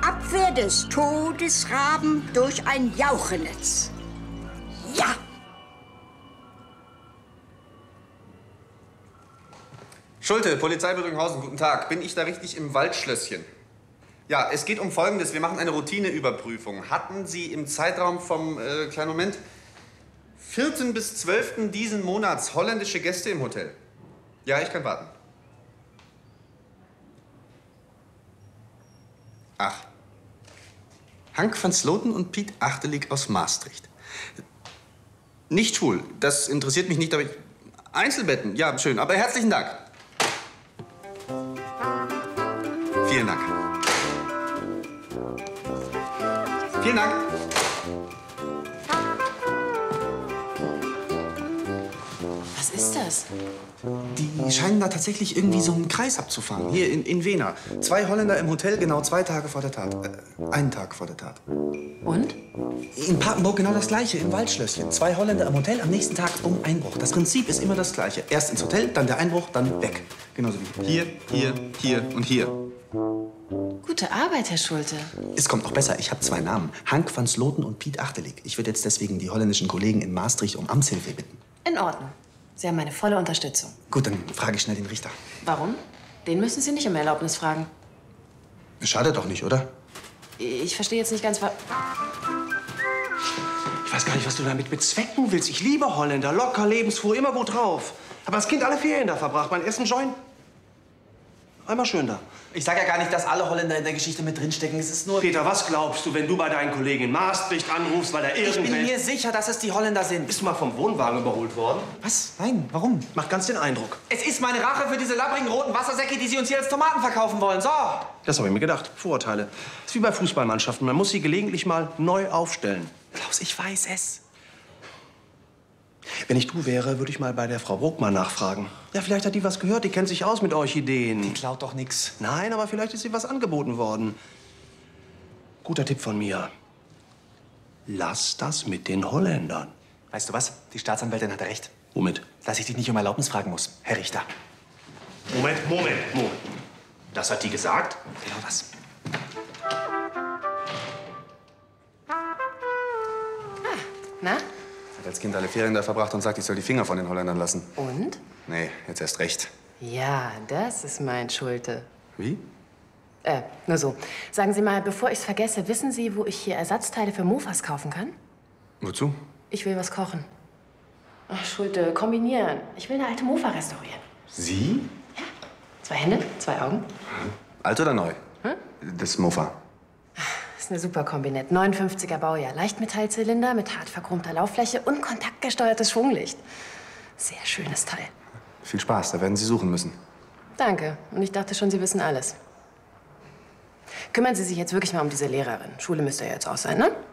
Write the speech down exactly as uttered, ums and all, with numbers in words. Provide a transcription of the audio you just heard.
Abwehr des Todesraben durch ein Jauchenetz. Ja! Schulte, Polizei Bödringhausen, guten Tag. Bin ich da richtig im Waldschlösschen? Ja, es geht um Folgendes. Wir machen eine Routineüberprüfung. Hatten Sie im Zeitraum vom, äh, kleinen Moment, vierten bis zwölften diesen Monats holländische Gäste im Hotel? Ja, ich kann warten. Ach. Hank van Sloten und Piet Achterliek aus Maastricht. Nicht schwul, das interessiert mich nicht, aber ich... Einzelbetten, ja, schön, aber herzlichen Dank. Vielen Dank. Vielen Dank. Was ist das? Die scheinen da tatsächlich irgendwie so einen Kreis abzufahren. Hier in, in Wena. Zwei Holländer im Hotel, genau zwei Tage vor der Tat. Äh, einen Tag vor der Tat. Und? In Papenburg genau das Gleiche, im Waldschlösschen. Zwei Holländer im Hotel, am nächsten Tag um Einbruch. Das Prinzip ist immer das Gleiche. Erst ins Hotel, dann der Einbruch, dann weg. Genauso wie hier, hier, hier und hier. Gute Arbeit, Herr Schulte. Es kommt noch besser. Ich habe zwei Namen. Hank van Sloten und Piet Achterliek. Ich würde jetzt deswegen die holländischen Kollegen in Maastricht um Amtshilfe bitten. In Ordnung. Sie haben meine volle Unterstützung. Gut, dann frage ich schnell den Richter. Warum? Den müssen Sie nicht um Erlaubnis fragen. Schadet doch nicht, oder? Ich verstehe jetzt nicht ganz, was... Ich weiß gar nicht, was du damit bezwecken willst. Ich liebe Holländer. Locker, lebensfroh, immer gut drauf. Aber das Kind alle Ferien da verbracht. Mein ersten Joint. Einmal schön da. Ich sage ja gar nicht, dass alle Holländer in der Geschichte mit drinstecken. Es ist nur... Peter, was glaubst du, wenn du bei deinen Kollegen in Maastricht anrufst, weil da irgendwelche... Ich bin mir sicher, dass es die Holländer sind. Bist du mal vom Wohnwagen überholt worden? Was? Nein, warum? Macht ganz den Eindruck. Es ist meine Rache für diese labbrigen roten Wassersäcke, die Sie uns hier als Tomaten verkaufen wollen. So! Das habe ich mir gedacht. Vorurteile. Das ist wie bei Fußballmannschaften. Man muss sie gelegentlich mal neu aufstellen. Klaus, ich weiß es. Wenn ich du wäre, würde ich mal bei der Frau Bruck mal nachfragen. Ja, vielleicht hat die was gehört. Die kennt sich aus mit Orchideen. Die klaut doch nix. Nein, aber vielleicht ist ihr was angeboten worden. Guter Tipp von mir. Lass das mit den Holländern. Weißt du was? Die Staatsanwältin hatte recht. Womit? Dass ich dich nicht um Erlaubnis fragen muss, Herr Richter. Moment, Moment, Moment. Das hat die gesagt? Genau das. Ah, na? Hat als Kind alle Ferien da verbracht und sagt, ich soll die Finger von den Holländern lassen. Und? Nee, jetzt erst recht. Ja, das ist mein Schulte. Wie? Äh, nur so. Sagen Sie mal, bevor ich's vergesse, wissen Sie, wo ich hier Ersatzteile für Mofas kaufen kann? Wozu? Ich will was kochen. Ach, Schulte, kombinieren. Ich will eine alte Mofa restaurieren. Sie? Ja. Zwei Hände, zwei Augen. Alt oder neu? Hm? Das Mofa. Das ist eine super Kombinett. neunundfünfziger Baujahr. Leichtmetallzylinder mit hart verchromter Lauffläche und kontaktgesteuertes Schwunglicht. Sehr schönes Teil. Viel Spaß, da werden Sie suchen müssen. Danke. Und ich dachte schon, Sie wissen alles. Kümmern Sie sich jetzt wirklich mal um diese Lehrerin. Schule müsste ja jetzt aus sein, ne?